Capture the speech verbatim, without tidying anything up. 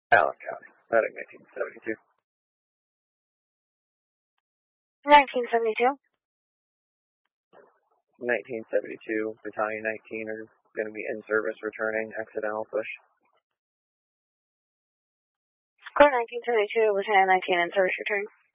Allen County, Medic nineteen seventy-two. nineteen seventy-two. nineteen seventy-two, Battalion nineteen are going to be in service returning, accidental push. Square nineteen seventy-two, Battalion nineteen in service return.